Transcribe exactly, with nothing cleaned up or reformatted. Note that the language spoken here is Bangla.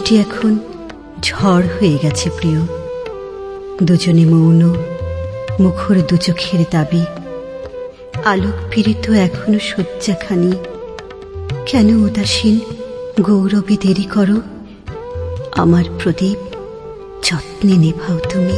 দৃষ্টি এখন ঝড় হয়ে গেছে প্রিয়, দুজনে মৌন, মুখর দু চোখের দাবি। আলোক পীড়িত এখনো শয্যাখানি, কেন উদাসীন গৌরবে দেরি করো? আমার প্রদীপ যত্নে নেভাও তুমি।